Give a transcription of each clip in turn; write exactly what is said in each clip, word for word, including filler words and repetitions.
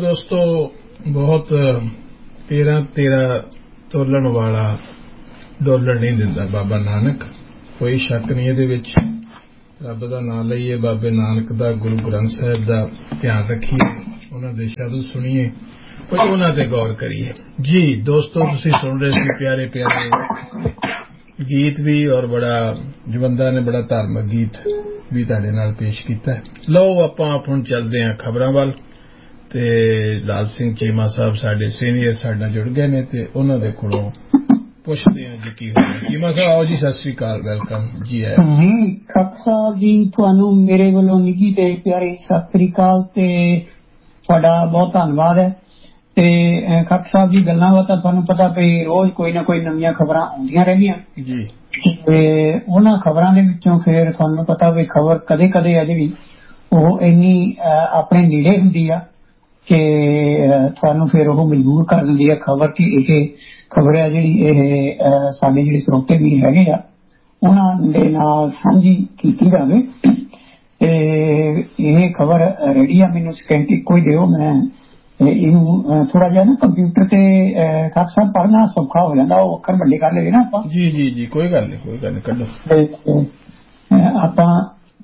दोस्तों बहुत तेरह तेरह तोलन वाला डोलर नहीं दिंदा बाबा नानक, कोई शक नहीं ਇਹਦੇ ਵਿੱਚ। ਰੱਬ ਦਾ ਨਾਮ ਲਈਏ, ਬਾਬੇ ਨਾਨਕ ਦਾ, ਗੁਰੂ ਗ੍ਰੰਥ ਸਾਹਿਬ ਦਾ ਧਿਆਨ ਰੱਖੀਏ, ਉਹਨਾਂ ਦੇ ਸ਼ਬਦ ਸੁਣੀਏ, ਕੁਝ ਉਹਨਾਂ ਤੇ ਗੌਰ ਕਰੀਏ। ਜੀ ਦੋਸਤੋ, ਤੁਸੀਂ ਸੁਣ ਰਹੇ ਸੀ ਪਿਆਰੇ ਪਿਆਰੇ ਗੀਤ ਵੀ, ਔਰ ਬੜਾ ਜਵੰਦਾ ਨੇ ਬੜਾ ਧਾਰਮਿਕ ਗੀਤ ਵੀ ਤੁਹਾਡੇ ਨਾਲ ਪੇਸ਼ ਕੀਤਾ। ਲਓ ਆਪਾਂ ਹੁਣ ਚੱਲਦੇ ਹਾਂ ਖਬਰਾਂ ਵੱਲ, ਤੇ ਲਾਲ ਸਿੰਘ ਚੀਮਾ ਸਾਹਿਬ ਸਾਡੇ ਸੀਨੀਅਰ ਸਾਡੇ ਨਾਲ ਜੁੜ ਗਏ ਨੇ, ਤੇ ਉਹਨਾਂ ਦੇ ਕੋਲੋਂ ਪੁੱਛਦੇ ਹਾਂ ਜੀ ਕੀ ਹੋਇਆ। ਚੀਮਾ ਸਾਹਿਬ ਆਓ ਜੀ, ਸਤਿ ਸ੍ਰੀ ਅਕਾਲ, ਵੈਲਕਮ ਜੀ। ਹੈ ਜੀ ਖੱਪ ਸਾਹਿਬ ਜੀ, ਤੁਹਾਨੂੰ ਮੇਰੇ ਵੱਲੋਂ ਨਿੱਘੀ ਤੇ ਪਿਆਰੀ ਸਤਿ ਸ੍ਰੀ ਅਕਾਲ ਤੇ ਤੁਹਾਡਾ ਬਹੁਤ ਧੰਨਵਾਦ ਹੈ। ਤੇ ਖੱਪ ਸਾਹਿਬ ਜੀ, ਗੱਲਾਂ ਬਾਤਾਂ ਤੁਹਾਨੂੰ ਪਤਾ ਵੀ ਰੋਜ਼ ਕੋਈ ਨਾ ਕੋਈ ਨਵੀਆਂ ਖਬਰਾਂ ਆਉਂਦੀਆਂ ਰਹਿੰਦੀਆਂ ਜੀ, ਤੇ ਉਹਨਾਂ ਖਬਰਾਂ ਦੇ ਵਿੱਚੋਂ ਫਿਰ ਤੁਹਾਨੂੰ ਪਤਾ ਵੀ ਖਬਰ ਕਦੇ ਕਦੇ ਆ ਜਿਹੜੀ ਉਹ ਇੰਨੀ ਆਪਣੇ ਨੇੜੇ ਹੁੰਦੀ ਆ ਕਿ ਤੁਹਾਨੂੰ ਫਿਰ ਉਹ ਮਜਬੂਰ ਕਰ ਦਿੰਦੀ ਹੈ ਖਬਰ ਕਿ ਇਹ ਖਬਰ ਹੈ ਜਿਹੜੀ ਇਹ ਸਾਡੇ ਜਿਹੜੇ ਸਰੋਤੇ ਵੀ ਹੈਗੇ ਆ ਉਹਨਾਂ ਦੇ ਨਾਲ ਸਾਂਝੀ ਕੀਤੀ ਜਾਵੇ। ਤੇ ਇਹ ਖਬਰ ਰੈਡੀ ਆ, ਮੈਨੂੰ ਸਕਿੰਟ ਇੱਕੋ ਹੀ ਦਿਓ, ਮੈਂ ਇਹਨੂੰ ਥੋੜਾ ਜਿਹਾ ਨਾ ਕੰਪਿਊਟਰ ਤੇ ਖੱਪ ਸਾਹਿਬ ਪੜ੍ਹਨਾ ਸੌਖਾ ਹੋ ਜਾਂਦਾ, ਉਹ ਅੱਖਰ ਵੱਡੇ ਕਰ ਲਏ ਨਾ ਆਪਾਂ। ਜੀ ਜੀ ਜੀ, ਕੋਈ ਗੱਲ ਨਹੀਂ, ਕੋਈ ਗੱਲ ਨਹੀਂ, ਕੱਢੋ। ਆਪਾਂ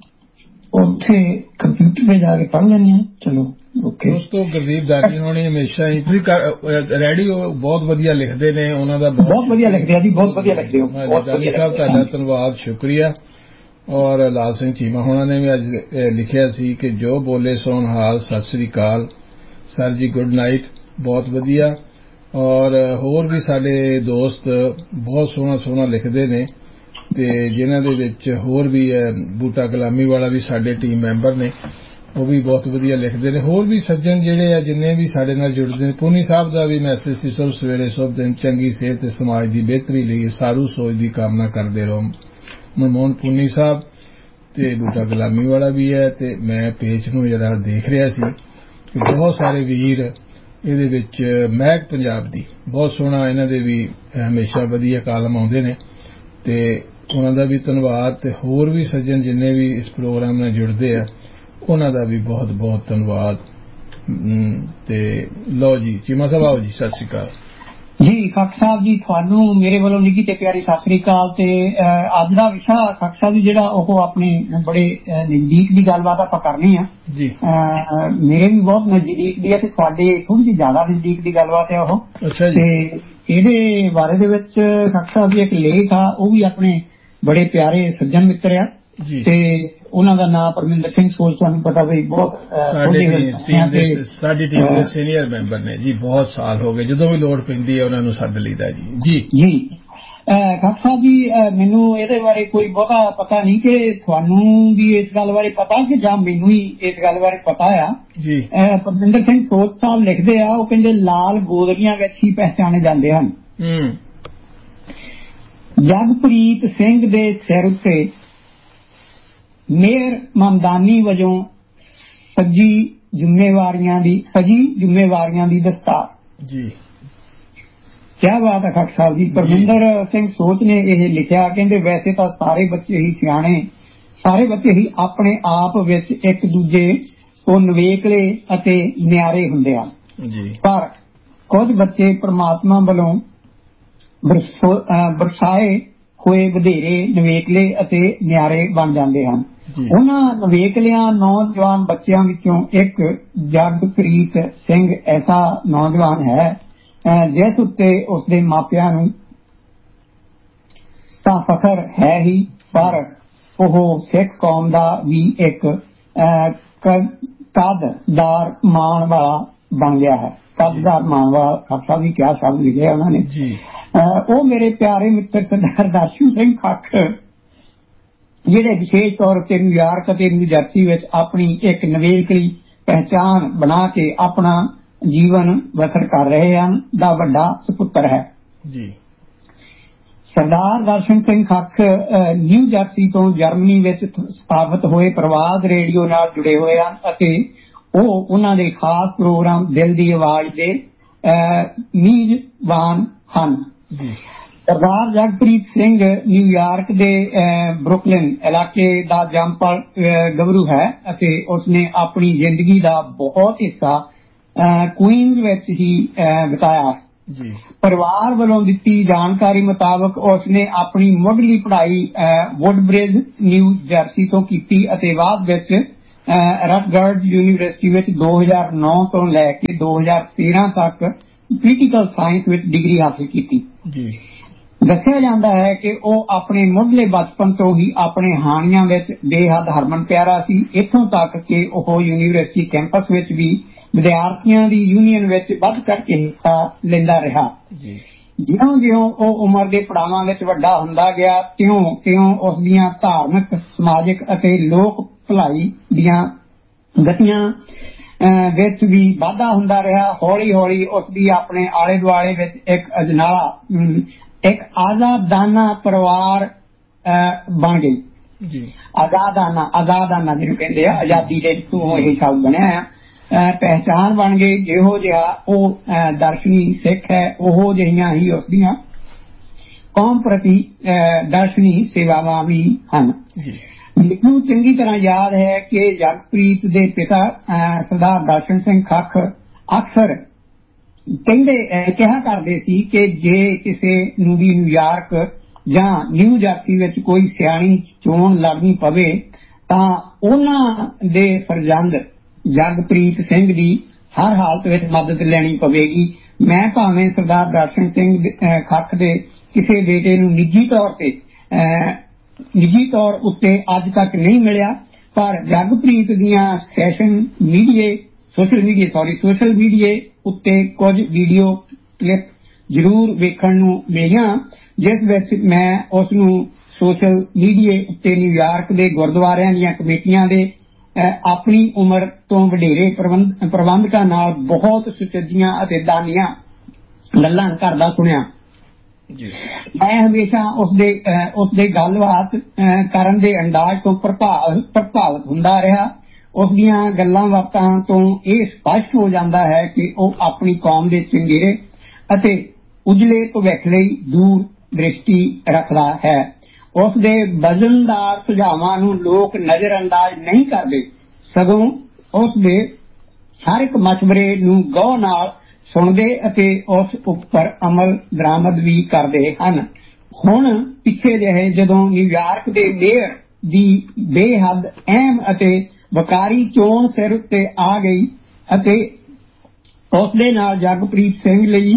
ਉੱਥੇ ਕੰਪਿਊਟਰ ਤੇ ਜਾ ਕੇ ਪੜ੍ਹ ਲੈਂਦੇ ਹਾਂ। ਚਲੋ ਓਕੇ ਦੋਸਤੋ, ਗੁਰਦੀਪ ਦਾਨੀ ਹੋਣੀ ਹਮੇਸ਼ਾ ਹੀ ਰੇਡੀਓ ਬਹੁਤ ਵਧੀਆ ਲਿਖਦੇ ਨੇ, ਉਹਨਾਂ ਦਾ ਬਹੁਤ ਵਧੀਆ ਲਿਖਦੇ ਆ ਜੀ, ਬਹੁਤ ਵਧੀਆ ਲਿਖਦੇ ਹੋ ਦਾਨੀ ਸਾਹਿਬ, ਤੁਹਾਡਾ ਧੰਨਵਾਦ, ਸ਼ੁਕਰੀਆ। ਔਰ ਲਾਲ ਸਿੰਘ ਚੀਮਾ ਹੋਣਾ ਨੇ ਵੀ ਅੱਜ ਲਿਖਿਆ ਸੀ ਕਿ ਜੋ ਬੋਲੇ ਸੋਨ ਹਾਲ, ਸਤਿ ਸ੍ਰੀ ਅਕਾਲ ਸਰ ਜੀ, ਗੁੱਡ ਨਾਈਟ, ਬਹੁਤ ਵਧੀਆ। ਔਰ ਹੋਰ ਵੀ ਸਾਡੇ ਦੋਸਤ ਬਹੁਤ ਸੋਹਣਾ ਸੋਹਣਾ ਲਿਖਦੇ ਨੇ, ਤੇ ਜਿਨ੍ਹਾਂ ਦੇ ਵਿੱਚ ਹੋਰ ਵੀ ਹੈ ਬੂਟਾ ਗੁਲਾਮੀ ਵਾਲਾ ਵੀ ਸਾਡੇ ਟੀਮ ਮੈਂਬਰ ਨੇ, ਉਹ ਵੀ ਬਹੁਤ ਵਧੀਆ ਲਿਖਦੇ ਨੇ। ਹੋਰ ਵੀ ਸੱਜਣ ਜਿਹੜੇ ਆ ਜਿੰਨੇ ਵੀ ਸਾਡੇ ਨਾਲ ਜੁੜਦੇ ਨੇ, ਪੂਨੀ ਸਾਹਿਬ ਦਾ ਵੀ ਮੈਸੇਜ ਸੀ, ਸਭ ਸਵੇਰੇ ਸਭ ਦਿਨ ਚੰਗੀ ਸਿਹਤ ਤੇ ਸਮਾਜ ਦੀ ਬਿਹਤਰੀ ਲਈ ਸਾਰੂ ਸੋਚ ਦੀ ਕਾਮਨਾ ਕਰਦੇ ਰਹੋ। ਮਨਮੋਹਨ ਪੂਨੀ ਸਾਹਿਬ ਤੇ ਬੂਟਾ ਗੁਲਾਮੀ ਵਾਲਾ ਵੀ ਹੈ। ਤੇ ਮੈਂ ਪੇਜ ਨੂੰ ਜਿਹੜਾ ਦੇਖ ਰਿਹਾ ਸੀ ਕਿ ਬਹੁਤ ਸਾਰੇ ਵੀਰ ਇਹਦੇ ਵਿੱਚ, ਮਹਿਕ ਪੰਜਾਬ ਦੀ ਬਹੁਤ ਸੋਹਣਾ, ਇਹਨਾਂ ਦੇ ਵੀ ਹਮੇਸ਼ਾ ਵਧੀਆ ਕਾਲਮ ਆਉਂਦੇ ਨੇ, ਤੇ ਉਹਨਾਂ ਦਾ ਵੀ ਧੰਨਵਾਦ। ਤੇ ਹੋਰ ਵੀ ਸੱਜਣ ਜਿੰਨੇ ਵੀ ਇਸ ਪ੍ਰੋਗਰਾਮ ਨਾਲ ਜੁੜਦੇ ਆ ਉਹਨਾਂ ਦਾ ਵੀ ਬਹੁਤ ਬਹੁਤ ਧੰਨਵਾਦ। ਤੇ ਲਓ ਜੀ ਚੀਮਾ ਸਾਹਿਬ ਆਓ ਜੀ, ਸਤਿ ਸ੍ਰੀ ਅਕਾਲ ਜੀ। ਖੱਕ ਸਾਹਿਬ ਜੀ, ਤੁਹਾਨੂੰ ਮੇਰੇ ਵੱਲੋਂ ਨਿੱਘੀ ਤੇ ਪਿਆਰੀ ਸਤਿ ਸ੍ਰੀ ਅਕਾਲ। ਤੇ ਅੱਜ ਦਾ ਵਿਸ਼ਾ ਖੱਕ ਸਾਹਿਬ ਜੀ ਜਿਹੜਾ ਉਹ ਆਪਣੇ ਬੜੇ ਨਜ਼ਦੀਕ ਦੀ ਗੱਲਬਾਤ ਆਪਾਂ ਕਰਨੀ ਆ ਜੀ। ਮੇਰੇ ਵੀ ਬਹੁਤ ਨਜ਼ਦੀਕ ਦੀ ਹੈ ਤੇ ਤੁਹਾਡੇ ਥੋੜੀ ਜਿਹੀ ਜ਼ਿਆਦਾ ਨਜ਼ਦੀਕ ਦੀ ਗੱਲਬਾਤ ਹੈ ਉਹ। ਅੱਛਾ ਜੀ। ਤੇ ਇਹਦੇ ਬਾਰੇ ਦੇ ਵਿੱਚ ਖੱਕ ਸਾਹਿਬ ਜੀ ਇੱਕ ਲੇਖ ਆ, ਉਹ ਵੀ ਆਪਣੇ ਬੜੇ ਪਿਆਰੇ ਸੱਜਣ ਮਿੱਤਰ ਆ ਜੀ, ਤੇ ਉਹਨਾਂ ਦਾ ਨਾਮ ਪਰਮਿੰਦਰ ਸਿੰਘ ਸੋਲ, ਤੁਹਾਨੂੰ ਪਤਾ ਵੀ ਬਹੁਤ ਸਾਡੀ ਟੀਮ ਦੇ ਸੀਨੀਅਰ ਮੈਂਬਰ ਨੇ ਜੀ, ਬਹੁਤ ਸਾਲ ਹੋ ਗਏ, ਜਦੋਂ ਵੀ ਲੋੜ ਪੈਂਦੀ ਹੈ ਉਹਨਾਂ ਨੂੰ ਸੱਦ ਲਈਦਾ ਜੀ। ਜੀ ਜੀ ਖੱਪ ਸਾਹਿਬ ਜੀ, ਮੈਨੂੰ ਇਹਦੇ ਬਾਰੇ ਕੋਈ ਬਹੁਤਾ ਪਤਾ ਨਹੀਂ ਕਿ ਤੁਹਾਨੂੰ ਵੀ ਇਸ ਗੱਲ ਬਾਰੇ ਪਤਾ ਕਿ ਜਾਂ ਮੈਨੂੰ ਹੀ ਇਸ ਗੱਲ ਬਾਰੇ ਪਤਾ ਆ ਜੀ। ਪਰਮਿੰਦਰ ਸਿੰਘ ਸੋਲ ਸਾਹਿਬ ਲਿਖਦੇ ਆ, ਉਹ ਕਹਿੰਦੇ ਲਾਲ ਗੋਦੜੀਆਂ ਵਿੱਚ ਹੀ ਪਹਿਚਾਣੇ ਜਾਂਦੇ ਹਨ। ਜਗਪ੍ਰੀਤ ਸਿੰਘ ਦੇ ਸਿਰ ਉੱਤੇ ਮੇਰ ਮਮਦਾਨੀ ਵਜੋਂ ਸੱਜੀ ਜ਼ਿੰਮੇਵਾਰੀਆਂ ਦੀ ਸਜੀ ਜ਼ਿੰਮੇਵਾਰੀਆਂ ਦੀ ਦਸਤਾਰ ਜੀ। ਕਿਆ ਬਾਤ ਹੈ ਖੱਟ ਸਾਹਿਬ ਜੀ। ਪਰਮਿੰਦਰ ਸਿੰਘ ਸੋਚ ਨੇ ਇਹ ਲਿਖਿਆ, ਕਹਿੰਦੇ ਵੈਸੇ ਤਾਂ ਸਾਰੇ ਬੱਚੇ ਹੀ ਸਿਆਣੇ, ਸਾਰੇ ਬੱਚੇ ਹੀ ਆਪਣੇ ਆਪ ਵਿੱਚ ਇੱਕ ਦੂਜੇ ਤੋਂ ਨਵੇਕਲੇ ਅਤੇ ਨਿਆਰੇ ਹੁੰਦੇ ਹਨ ਜੀ, ਪਰ ਕੁਝ ਬੱਚੇ ਪ੍ਰਮਾਤਮਾ ਵੱਲੋਂ ਬਰਸਾਏ ਹੋਏ ਵਧੇਰੇ ਨਵੇਕਲੇ ਅਤੇ ਨਿਆਰੇ ਬਣ ਜਾਂਦੇ ਹਨ। ਉਹਨਾਂ ਨਵੇਕਲਿਆਂ ਨੌਜਵਾਨ ਬੱਚਿਆਂ ਵਿੱਚੋਂ ਇੱਕ ਜਗਪ੍ਰੀਤ ਸਿੰਘ ਐਸਾ ਨੌਜਵਾਨ ਹੈ ਜਿਸ ਉੱਤੇ ਉਸਦੇ ਮਾਪਿਆਂ ਨੂੰ ਤਾਂ ਫਖਰ ਹੈ ਹੀ, ਪਰ ਉਹ ਸਿੱਖ ਕੌਮ ਦਾ ਵੀ ਇੱਕ ਕਦਦਾਰ ਮਾਣ ਵਾਲਾ ਬਣ ਗਿਆ ਹੈ। ਕਦਦਾਰ ਮਾਣ ਵਾਲਾ ਖਾਲਸਾ ਵੀ ਕਿਆ ਸ਼ਬਦ ਲਿਖਿਆ ਉਹਨਾਂ ਨੇ। ਉਹ ਮੇਰੇ ਪਿਆਰੇ ਮਿੱਤਰ ਸਰਦਾਰ ਦਰਸ਼ਨ ਸਿੰਘ ਖੱਖ, ਜਿਹੜੇ ਵਿਸ਼ੇਸ਼ ਤੌਰ ਉੱਤੇ ਨਿਊਯਾਰਕ ਅਤੇ ਨਿਊ ਜਰਸੀ ਵਿੱਚ ਆਪਣੀ ਇੱਕ ਨਵੇਕਲੀ ਪਹਿਚਾਣ ਬਣਾ ਕੇ ਆਪਣਾ ਜੀਵਨ ਬਸਰ ਕਰ ਰਹੇ ਹਨ, ਦਾ ਵੱਡਾ ਸੁਪੁੱਤਰ ਹੈ ਜੀ। ਸਰਦਾਰ ਦਰਸ਼ਨ ਸਿੰਘ ਖੱਖ ਨਿਊ ਜਰਸੀ ਤੋਂ ਜਰਮਨੀ ਵਿੱਚ ਸਥਾਪਿਤ ਹੋਏ ਪ੍ਰਵਾਦ ਰੇਡੀਓ ਨਾਲ ਜੁੜੇ ਹੋਏ ਹਨ ਅਤੇ ਉਹ ਉਹਨਾਂ ਦੇ ਖਾਸ ਪ੍ਰੋਗਰਾਮ ਦਿਲ ਦੀ ਆਵਾਜ਼ ਦੇ ਮੇਜ਼ਬਾਨ ਹਨ। ਸਰਦਾਰ ਜਗਪ੍ਰੀਤ ਸਿੰਘ ਨਿਊਯਾਰਕ ਦੇ ਬਰੁਕਲਿਨ ਇਲਾਕੇ ਦਾ ਜੰਮਪਲ ਗੱਭਰੂ ਹੈ ਅਤੇ ਉਸਨੇ ਆਪਣੀ ਜ਼ਿੰਦਗੀ ਦਾ ਬਹੁਤ ਹਿੱਸਾ ਕੁਈਨਜ਼ ਵਿੱਚ ਹੀ ਬਿਤਾਇਆ। ਪਰਿਵਾਰ ਵੱਲੋਂ ਦਿੱਤੀ ਜਾਣਕਾਰੀ ਮੁਤਾਬਕ ਉਸਨੇ ਆਪਣੀ ਮੁੱਢਲੀ ਪੜ੍ਹਾਈ ਵੁੱਡਬ੍ਰਿਜ ਨਿਊ ਜਰਸੀ ਤੋਂ ਕੀਤੀ ਅਤੇ ਬਾਅਦ ਵਿੱਚ ਰਟਗਰਜ਼ ਯੂਨੀਵਰਸਿਟੀ ਵਿੱਚ ਦੋ ਹਜ਼ਾਰ ਨੌ ਤੋਂ ਲੈ ਕੇ ਦੋ ਹਜ਼ਾਰ ਤੇਰਾਂ ਤੱਕ ਪੋਲੀਟੀਕਲ ਸਾਇੰਸ ਵਿੱਚ ਡਿਗਰੀ ਹਾਸਲ ਕੀਤੀ। ਦੱਸਿਆ ਜਾਂਦਾ ਹੈ ਕਿ ਉਹ ਆਪਣੇ ਮੁੱਢਲੇ ਬਚਪਨ ਤੋਂ ਹੀ ਆਪਣੇ ਹਾਣੀਆਂ ਵਿੱਚ ਬੇਹੱਦ ਹਰਮਨ ਪਿਆਰਾ ਸੀ, ਇੱਥੋਂ ਤੱਕ ਕਿ ਉਹ ਯੂਨੀਵਰਸਿਟੀ ਕੈਂਪਸ ਵਿੱਚ ਵੀ ਵਿਦਿਆਰਥੀਆਂ ਦੀ ਯੂਨੀਅਨ ਵਿੱਚ ਵੱਧ ਚੜ੍ਹ ਕੇ ਹਿੱਸਾ ਲੈਂਦਾ ਰਿਹਾ। ਜਿਉਂ ਜਿਉਂ ਉਹ ਉਮਰ ਦੇ ਪੜਾਵਾਂ ਵਿੱਚ ਵੱਡਾ ਹੁੰਦਾ ਗਿਆ ਤਿਉਂ ਤਿਉਂ ਉਸ ਦੀਆਂ ਧਾਰਮਿਕ, ਸਮਾਜਿਕ ਅਤੇ ਲੋਕ ਭਲਾਈ ਦੀਆਂ ਗਤੀਆਂ ਵਿੱਚ ਵੀ ਵਾਧਾ ਹੁੰਦਾ ਰਿਹਾ। ਹੌਲੀ ਹੌਲੀ ਉਸ ਦੀ ਆਪਣੇ ਆਲੇ ਦੁਆਲੇ ਵਿੱਚ ਇੱਕ ਅਜਨਾਲਾ ਇੱਕ ਆਜ਼ਾਦਾਨਾ ਪਰਿਵਾਰ ਬਣ ਗਈ। ਆਜ਼ਾਦਾਨਾ ਆਜ਼ਾਦਾਨਾ ਜਿਹਨੂੰ ਕਹਿੰਦੇ ਆ, ਆਜ਼ਾਦੀ ਦੇ ਤੋਂ ਇਹ ਸ਼ਬਦ ਬਣਿਆ ਆ। ਪਹਿਚਾਣ ਬਣ ਗਈ। ਜਿਹੋ ਜਿਹਾ ਉਹ ਦਰਸ਼ਨੀ ਸਿੱਖ ਹੈ, ਉਹੋ ਜਿਹੀਆਂ ਹੀ ਉਸਦੀਆਂ ਕੌਮ ਪ੍ਰਤੀ ਦਰਸ਼ਨੀ ਸੇਵਾਵਾਂ ਵੀ ਹਨ। ਮੈਨੂੰ ਚੰਗੀ ਤਰ੍ਹਾਂ ਯਾਦ ਹੈ ਕਿ ਜਗਪ੍ਰੀਤ ਦੇ ਪਿਤਾ ਸਰਦਾਰ ਦਰਸ਼ਨ ਸਿੰਘ ਖੱਖ ਅਕਸਰ ਕਹਿੰਦੇ ਕਿਹਾ ਕਰਦੇ ਸੀ ਕਿ ਜੇ ਕਿਸੇ ਨੂੰ ਵੀ ਨਿਊਯਾਰਕ ਜਾਂ ਨਿਊ ਜਰਸੀ ਵਿੱਚ ਕੋਈ ਸਿਆਣੀ ਚੋਣ ਲੜਨੀ ਪਵੇ ਤਾਂ ਉਹਨਾਂ ਦੇ ਫਰਜ਼ੰਦ ਜਗਪ੍ਰੀਤ ਸਿੰਘ ਦੀ ਹਰ ਹਾਲਤ ਵਿੱਚ ਮਦਦ ਲੈਣੀ ਪਵੇਗੀ। ਮੈਂ ਭਾਵੇਂ ਸਰਦਾਰ ਦਰਸ਼ਨ ਸਿੰਘ ਖੱਖ ਦੇ ਕਿਸੇ ਬੇਟੇ ਨੂੰ ਨਿੱਜੀ ਤੌਰ ਤੇ ਨਿੱਜੀ ਤੌਰ ਉੱਤੇ ਅੱਜ ਤੱਕ ਨਹੀਂ ਮਿਲਿਆ, ਪਰ ਜਗਪ੍ਰੀਤ ਦੀਆਂ session ਮੀਡੀਏ social media sorry social ਮੀਡੀਏ ਉੱਤੇ ਕੁਝ ਵੀਡੀਓ ਕਲਿੱਪ ਜ਼ਰੂਰ ਵੇਖਣ ਨੂੰ ਮਿਲੀਆਂ, ਜਿਸ ਵਿੱਚ ਮੈਂ ਉਸ ਨੂੰ ਸੋਸ਼ਲ ਮੀਡੀਆ ਉੱਤੇ ਨਿਊਯਾਰਕ ਦੇ ਗੁਰਦੁਆਰਿਆਂ ਦੀਆਂ ਕਮੇਟੀਆਂ ਦੇ ਆਪਣੀ ਉਮਰ ਤੋਂ ਵਡੇਰੇ ਪ੍ਰਬੰਧਕਾਂ ਨਾਲ ਬਹੁਤ ਸੁਚੱਜੀਆਂ ਅਤੇ ਦਾਨੀਆਂ ਗੱਲਾਂ ਕਰਦਾ ਸੁਣਿਆ। ਮੈਂ ਹਮੇਸ਼ਾ ਉਸਦੇ ਉਸਦੇ ਗੱਲਬਾਤ ਕਰਨ ਦੇ ਅੰਦਾਜ਼ ਤੋਂ ਪ੍ਰਭਾਵਿਤ ਹੁੰਦਾ ਰਿਹਾ। ਉਸ ਦੀਆਂ ਗੱਲਾਂ ਬਾਤਾਂ ਤੋਂ ਇਹ ਸਪਸ਼ਟ ਹੋ ਜਾਂਦਾ ਹੈ ਕਿ ਉਹ ਆਪਣੀ ਕੌਮ ਦੇ ਚੰਗੇਰੇ ਅਤੇ ਉਜਲੇ ਭਵਿੱਖ ਲਈ ਦੂਰ ਦ੍ਰਿਸ਼ਟੀ ਰੱਖਦਾ ਹੈ। ਉਸ ਦੇ ਵਜ਼ਨਦਾਰ ਸੁਝਾਵਾਂ ਨੂੰ ਲੋਕ ਨਜ਼ਰ ਅੰਦਾਜ਼ ਨਹੀਂ ਕਰਦੇ, ਸਗੋਂ ਉਸ ਦੇ ਹਰ ਇੱਕ ਮਸ਼ਵਰੇ ਨੂੰ ਗੌਰ ਨਾਲ ਸੁਣਦੇ ਅਤੇ ਉਸ ਉੱਪਰ ਅਮਲ ਦਰਾਮਦ ਵੀ ਕਰਦੇ ਹਨ। ਹੁਣ ਪਿੱਛੇ ਜਿਹੇ ਜਦੋਂ ਨਿਊਯਾਰਕ ਦੇ ਮੇਅਰ ਦੀ ਬੇਹੱਦ ਅਹਿਮ ਅਤੇ ਵਕਾਰੀ ਚੋਣ ਸਿਰ ਉੱਤੇ ਆ ਗਈ ਅਤੇ ਉਸ ਦੇ ਨਾਲ ਜਗਪ੍ਰੀਤ ਸਿੰਘ ਲਈ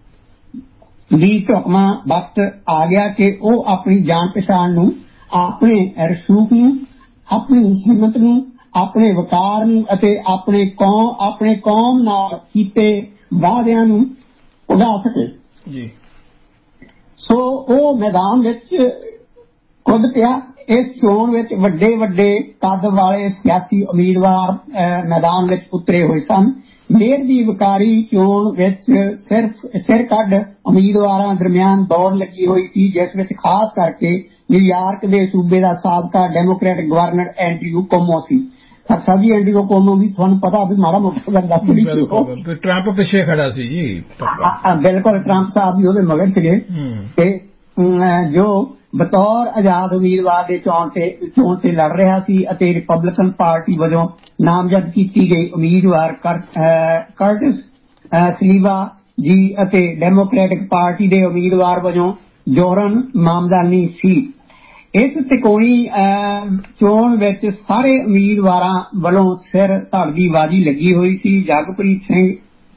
ਵੀ ਢੁਕਵਾਂ ਵਕਤ ਆ ਗਿਆ ਕਿ ਉਹ ਆਪਣੀ ਜਾਣ ਪਛਾਣ ਨੂੰ, ਆਪਣੇ ਰਸੂਖ ਨੂੰ, ਆਪਣੀ ਹਿੰਮਤ ਨੂੰ, ਆਪਣੇ ਵਕਾਰ ਨੂੰ ਅਤੇ ਆਪਣੇ ਕੌਮ ਆਪਣੇ ਕੌਮ ਨਾਲ ਕੀਤੇ ਵਾਅਦਿਆਂ ਨੂੰ ਉਡਾ ਸਕੇ। ਜੀ ਸੋ ਉਹ ਮੈਦਾਨ ਵਿੱਚ ਕੁੱਦ ਪਿਆ। ਇਸ ਚੋਣ ਵਿੱਚ ਵੱਡੇ ਵੱਡੇ ਕੱਦ ਵਾਲੇ ਸਿਆਸੀ ਉਮੀਦਵਾਰ ਮੈਦਾਨ ਵਿੱਚ ਉਤਰੇ ਹੋਏ ਸਨ। ਮੇਅਰ ਦੀ ਵਕਾਰੀ ਚੋਣ ਵਿੱਚ ਸਿਰਫ ਸਿਰ ਕੱਢ ਉਮੀਦਵਾਰਾਂ ਦਰਮਿਆਨ ਦੌੜ ਲੱਗੀ ਹੋਈ ਸੀ, ਜਿਸ ਵਿੱਚ ਖਾਸ ਕਰਕੇ ਨਿਊਯਾਰਕ ਦੇ ਸੂਬੇ ਦਾ ਸਾਬਕਾ ਡੈਮੋਕ੍ਰੈਟਿਕ ਗਵਰਨਰ ਐਂਡਰਿਊ ਕੁਓਮੋ ਸੀ। ਸਬਜੀ ਐਂਡਰਿਊ ਕੁਓਮੋ ਵੀ ਤੁਹਾਨੂੰ ਪਤਾ ਵੀ ਮਾੜਾ ਮੋਟਾ ਬੰਦਾ ਟਰੰਪ ਪਿੱਛੇ ਖੜਾ ਸੀ ਜੀ। ਬਿਲਕੁਲ, ਟਰੰਪ ਸਾਹਿਬ ਵੀ ਉਹਦੇ ਮਗਰ ਸੀਗੇ ਤੇ ਜੋ ਬਤੌਰ ਆਜ਼ਾਦ ਉਮੀਦਵਾਰ ਦੇ ਚੋਣ ਤੇ ਚੋਣ ਤੇ ਲੜ ਰਿਹਾ ਸੀ ਅਤੇ ਰਿਪਬਲਿਕਨ ਪਾਰਟੀ ਵਜੋਂ ਨਾਮਜ਼ਦ ਕੀਤੀ ਗਈ ਉਮੀਦਵਾਰ ਕਰਟਿਸ ਸਲੀਵਾ ਜੀ ਅਤੇ ਡੈਮੋਕ੍ਰੈਟਿਕ ਪਾਰਟੀ ਦੇ ਉਮੀਦਵਾਰ ਵਜੋਂ ਜੋਰਨ ਮਾਮਦਾਨੀ ਸੀ। ਇਸ ਤਿਕੋਣੀ ਚੋਣ ਵਿੱਚ ਸਾਰੇ ਉਮੀਦਵਾਰਾਂ ਵੱਲੋਂ ਸਿਰ ਧੜ ਦੀ ਬਾਜੀ ਲੱਗੀ ਹੋਈ ਸੀ। ਜਗਪ੍ਰੀਤ ਸਿੰਘ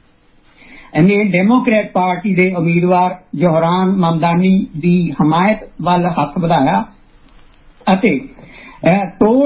ਨੇ ਡੈਮੋਕ੍ਰੈਟ ਪਾਰਟੀ ਦੇ ਉਮੀਦਵਾਰ ਜੋਹਰਾਨ ਮਾਮਦਾਨੀ ਦੀ ਹਮਾਇਤ ਵੱਲ ਹੱਥ ਵਧਾਇਆ ਅਤੇ ਤੋੜ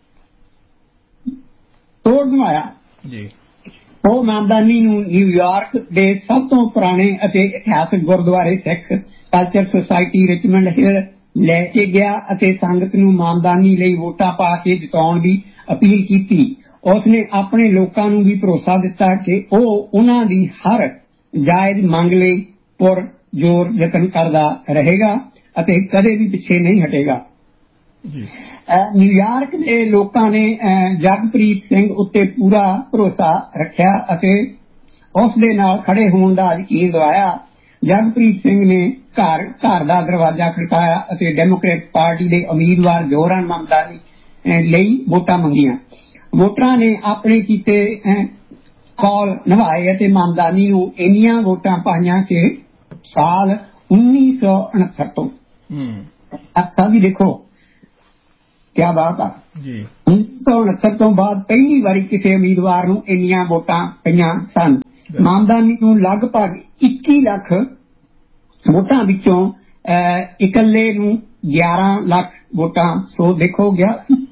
ਤੋੜ ਬਣਾਇਆ। ਉਹ ਮਾਮਦਾਨੀ ਨੂੰ ਨਿਊਯਾਰਕ ਦੇ ਸਭ ਤੋਂ ਪੁਰਾਣੇ ਅਤੇ ਇਤਿਹਾਸਕ ਗੁਰਦੁਆਰੇ ਸਿੱਖ ਕਲਚਰ ਸੁਸਾਇਟੀ ਰਿਚਮੰਡ ਹਿੱਲ ਲੈ ਕੇ ਗਿਆ ਅਤੇ ਸੰਗਤ ਨੂੰ ਮਾਮਦਾਨੀ ਲਈ ਵੋਟਾਂ ਪਾ ਕੇ ਜਿਤਾਉਣ ਦੀ ਅਪੀਲ ਕੀਤੀ। ਉਸਨੇ ਆਪਣੇ ਲੋਕਾਂ ਨੂੰ ਵੀ ਭਰੋਸਾ ਦਿੱਤਾ ਕਿ ਉਹ ਉਹਨਾਂ ਦੀ ਹਰ ਜਾਇਜ਼ ਮੰਗ ਲਈ ਪੁਰ ਜ਼ੋਰ ਯਤਨ ਕਰਦਾ ਰਹੇਗਾ ਅਤੇ ਕਦੇ ਵੀ ਪਿੱਛੇ ਨਹੀਂ ਹਟੇਗਾ। ਨਿਊਯਾਰਕ ਦੇ ਲੋਕਾਂ ਨੇ ਜਗਪ੍ਰੀਤ ਸਿੰਘ ਉੱਤੇ ਪੂਰਾ ਭਰੋਸਾ ਰੱਖਿਆ ਅਤੇ ਉਸ ਦੇ ਨਾਲ ਖੜੇ ਹੋਣ ਦਾ ਯਕੀਨ ਦਿਵਾਇਆ। ਜਗਪ੍ਰੀਤ ਸਿੰਘ ਨੇ ਘਰ ਘਰ ਦਾ ਦਰਵਾਜ਼ਾ ਖੜਕਾਇਆ ਅਤੇ ਡੈਮੋਕ੍ਰੇਟ ਪਾਰਟੀ ਦੇ ਉਮੀਦਵਾਰ ਜੋਹਰਾਨ ਮਾਮਦਾਨੀ ਲਈ ਵੋਟਾਂ ਮੰਗੀਆਂ। ਵੋਟਰਾਂ ਨੇ ਆਪਣੇ ਕੀਤੇ ਕੌਲ ਨਿਭਾਏ ਅਤੇ ਮਮਦਾਨੀ ਨੂੰ ਇੰਨੀਆਂ ਵੋਟਾਂ ਪਾਈਆਂ ਕਿ ਸਾਲ ਉੱਨੀ ਸੌ ਉਨੱਤਰ ਤੋਂ ਅੱਛਾ ਵੀ ਦੇਖੋ ਕਿਆ ਬਾਤ ਆ ਜੀ ਉੱਨੀ ਸੌ ਉਨੱਤਰ ਤੋਂ ਬਾਅਦ ਪਹਿਲੀ ਵਾਰੀ ਕਿਸੇ ਉਮੀਦਵਾਰ ਨੂੰ ਇੰਨੀਆਂ ਵੋਟਾਂ ਪਈਆਂ ਸਨ। ਮਮਦਾਨੀ ਨੂੰ ਲਗਭਗ ਇੱਕੀ ਲੱਖ ਵੋਟਾਂ ਵਿੱਚੋਂ ਇਕੱਲੇ ਨੂੰ ਗਿਆਰਾਂ ਲੱਖ ਵੋਟਾਂ ਸੋ ਦੇਖੋ ਗਿਆ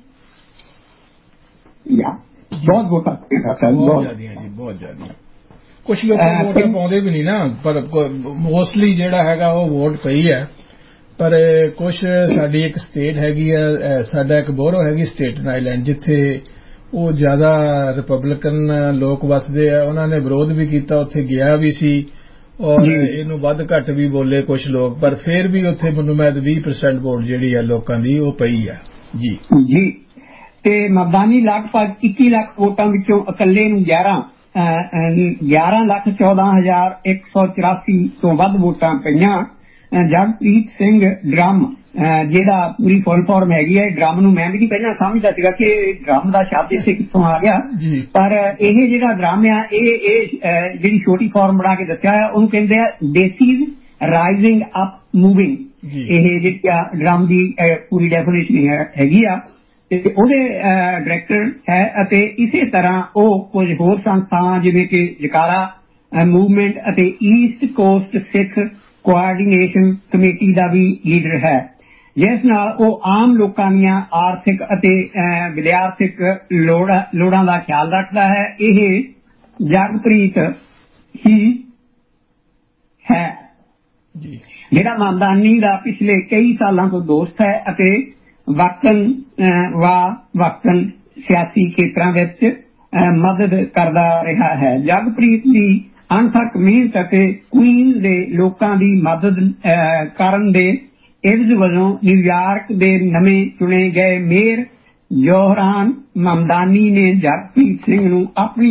ਬਹੁਤ ਵੋਟਾਂ ਬਹੁਤ ਜ਼ਿਆਦੀਆਂ ਜੀ ਬਹੁਤ ਜ਼ਿਆਦੀਆਂ। ਕੁਛ ਲੋਕ ਵੋਟਾਂ ਪਾਉਂਦੇ ਵੀ ਨਹੀਂ ਨਾ ਪਰ ਮੋਸਟਲੀ ਜਿਹੜਾ ਹੈਗਾ ਉਹ ਵੋਟ ਪਈ ਹੈ। ਪਰ ਕੁਛ ਸਾਡੀ ਇੱਕ ਸਟੇਟ ਹੈਗੀ ਆ ਸਾਡਾ ਇੱਕ ਬੋਰੋ ਹੈਗੀ ਸਟੇਟਨ ਆਈਲੈਂਡ ਜਿੱਥੇ ਉਹ ਜ਼ਿਆਦਾ ਰਿਪਬਲਿਕਨ ਲੋਕ ਵਸਦੇ ਆ। ਉਹਨਾਂ ਨੇ ਵਿਰੋਧ ਵੀ ਕੀਤਾ ਉੱਥੇ ਗਿਆ ਵੀ ਸੀ ਔਰ ਇਹਨੂੰ ਵੱਧ ਘੱਟ ਵੀ ਬੋਲੇ ਕੁਛ ਲੋਕ ਪਰ ਫਿਰ ਵੀ ਉੱਥੇ ਮੈਨੂੰ ਮੈਂ ਵੀਹ ਪਰਸੈਂਟ ਵੋਟ ਜਿਹੜੀ ਆ ਲੋਕਾਂ ਦੀ ਉਹ ਪਈ ਆ ਜੀ ਜੀ। ਤੇ ਮਮਦਾਨੀ ਲਗਭਗ ਇੱਕੀ ਲੱਖ ਵੋਟਾਂ ਵਿੱਚੋਂ ਇਕੱਲੇ ਨੂੰ ਗਿਆਰਾਂ ਗਿਆਰਾਂ ਲੱਖ ਚੌਦਾਂ ਹਜ਼ਾਰ ਇੱਕ ਸੌ ਚੁਰਾਸੀ ਤੋਂ ਵੱਧ ਵੋਟਾਂ ਪਈਆਂ। ਜਗਪ੍ਰੀਤ ਸਿੰਘ ਡਰਮ ਜਿਹਦਾ ਪੂਰੀ ਫੁੱਲ ਫਾਰਮ ਹੈਗੀ ਹੈ ਡਰਮ ਨੂੰ ਮੈਂ ਵੀ ਨਹੀਂ ਪਹਿਲਾਂ ਸਮਝਦਾ ਸੀਗਾ ਕਿ ਡਰਮ ਦਾ ਸ਼ਬਦ ਇੱਥੇ ਕਿੱਥੋਂ ਆ ਗਿਆ ਪਰ ਇਹ ਜਿਹੜਾ ਡਰਮ ਆ ਇਹ ਇਹ ਜਿਹੜੀ ਛੋਟੀ ਫਾਰਮ ਬਣਾ ਕੇ ਦੱਸਿਆ ਆ ਉਹਨੂੰ ਕਹਿੰਦੇ ਆ ਡੇਸੀਜ਼ ਰਾਈਜ਼ਿੰਗ ਅਪ ਮੂਵਿੰਗ। ਇਹ ਜਿਹੜੀ ਆ ਡਰਮ ਦੀ ਪੂਰੀ ਡੈਫੀਨੇਸ਼ਨ ਹੈਗੀ ਆ ਤੇ ਉਹਦੇ ਡਾਇਰੈਕਟਰ ਹੈ ਅਤੇ ਇਸੇ ਤਰ੍ਹਾਂ ਉਹ ਕੁਝ ਹੋਰ ਸੰਸਥਾਵਾਂ ਜਿਵੇਂ ਕਿ ਜਕਾਰਾ ਮੂਵਮੈਂਟ ਅਤੇ ਈਸਟ ਕੋਸਟ ਸਿੱਖ ਕੋਆਰਡੀਨੇਸ਼ਨ ਕਮੇਟੀ ਦਾ ਵੀ ਲੀਡਰ ਹੈ ਜਿਸ ਨਾਲ ਉਹ ਆਮ ਲੋਕਾਂ ਦੀਆਂ ਆਰਥਿਕ ਅਤੇ ਵਿਦਿਆਰਥਿਕ ਲੋੜਾਂ ਦਾ ਖਿਆਲ ਰੱਖਦਾ ਹੈ। ਇਹ ਜਗਪ੍ਰੀਤ ਹੀ ਹੈ ਜਿਹੜਾ ਮਮਦਾਨੀ ਦਾ ਪਿਛਲੇ ਕਈ ਸਾਲਾਂ ਤੋਂ ਦੋਸਤ ਹੈ ਅਤੇ ਵਕਤਨ ਵਾ ਵਕਤਨ ਸਿਆਸੀ ਖੇਤਰਾਂ ਵਿੱਚ ਮਦਦ ਕਰਦਾ ਰਿਹਾ ਹੈ। ਜਗਪ੍ਰੀਤ ਦੀ ਅਣਥੱਕ ਮਿਹਨਤ ਅਤੇ ਕੁਈਨ ਦੇ ਲੋਕਾਂ ਦੀ ਮਦਦ ਕਰਨ ਦੇ ਇਵਜ਼ ਵਜੋਂ ਨਿਊਯਾਰਕ ਦੇ ਨਵੇਂ ਚੁਣੇ ਗਏ ਮੇਅਰ ਜੋਹਰਾਨ ਮਮਦਾਨੀ ਨੇ ਜਗਪ੍ਰੀਤ ਸਿੰਘ ਨੂੰ ਆਪਣੀ